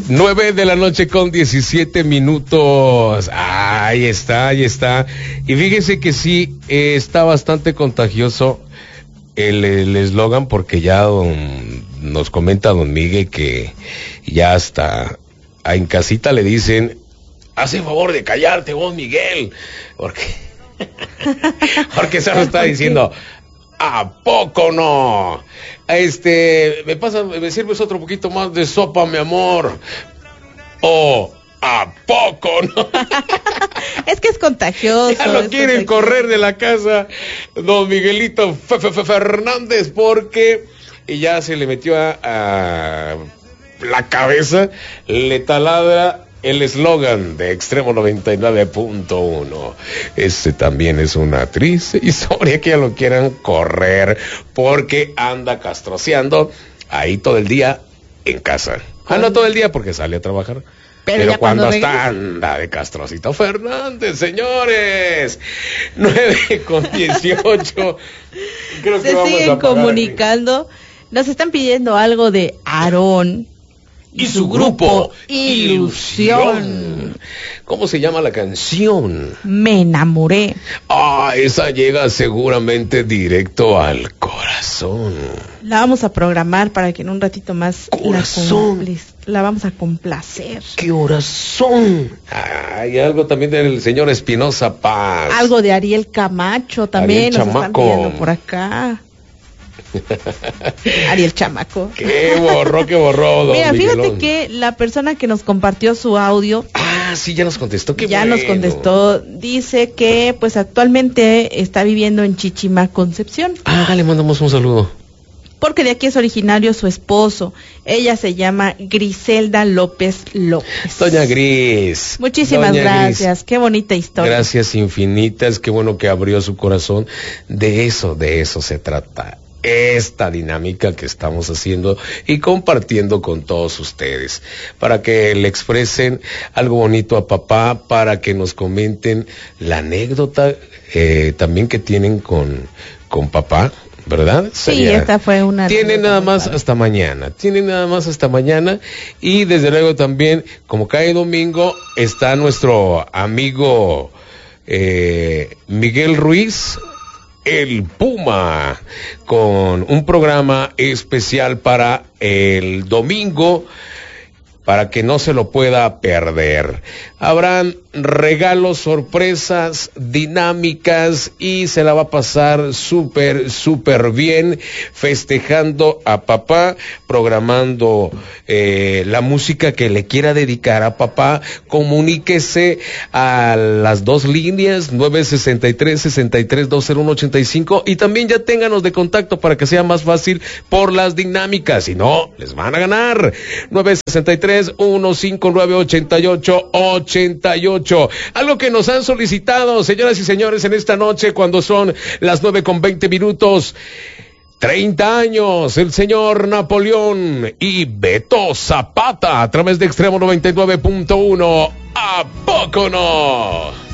9:17 a.m. Ahí está. Y fíjese que sí, está bastante contagioso el eslogan, porque ya nos comenta don Miguel que ya hasta en casita le dicen: haz el favor de callarte vos, Miguel, porque se lo está diciendo. ¿A poco no? ¿Me sirves otro poquito más de sopa, mi amor? ¿O a poco no? Es que es contagioso. Ya lo quieren correr de la casa don Miguelito Fernández, porque ya se le metió a la cabeza, le taladra el eslogan de Extremo 99.1. También es una triste historia que ya lo quieran correr, porque anda castroceando ahí todo el día en casa. No todo el día porque sale a trabajar. Pero cuando anda de Castrocito Fernández, señores. 9:18. Creo que se siguen comunicando. Aquí. Nos están pidiendo algo de Aarón y su grupo Ilusión. ¿Cómo se llama la canción? Me enamoré. Esa llega seguramente directo al corazón. La vamos a programar para que en un ratito más la vamos a complacer. ¡Qué corazón! Hay algo también del señor Espinosa Paz. Algo de Ariel Camacho también nos están pidiendo por acá. Ariel Chamaco. Qué borró, don Mira, Miguelón. fíjate que la persona que nos compartió su audio. Sí, ya nos contestó. Nos contestó. Dice que pues actualmente está viviendo en Chichimá, Concepción. Le mandamos un saludo. Porque de aquí es originario su esposo. Ella se llama Griselda López. Doña Gris. Muchísimas gracias. Gris. Qué bonita historia. Gracias infinitas. Qué bueno que abrió su corazón. De eso se trata esta dinámica que estamos haciendo y compartiendo con todos ustedes, para que le expresen algo bonito a papá, para que nos comenten la anécdota también que tienen con papá, ¿verdad? Sí, esta fue una... Tienen nada más hasta mañana, y desde luego también, como cae domingo, está nuestro amigo Miguel Ruiz, el Puma, con un programa especial para el domingo, para que no se lo pueda perder. Habrán regalos, sorpresas, dinámicas, y se la va a pasar súper bien, festejando a papá, programando la música que le quiera dedicar a papá. Comuníquese a las dos líneas, 963-63-201-85, y también ya ténganos de contacto para que sea más fácil por las dinámicas, si no, les van a ganar. 963-159-8888. Algo que nos han solicitado, señoras y señores, en esta noche, cuando son las 9:20. 30 años, el señor Napoleón y Beto Zapata, a través de Extremo 99.1. ¿A poco no?